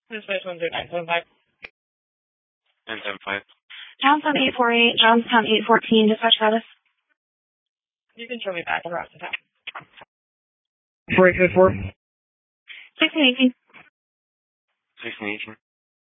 This is 10975. 975. Johnstown 848, Johnstown 814, dispatch status. You can show me back across the top. 4854. 1618. 1618.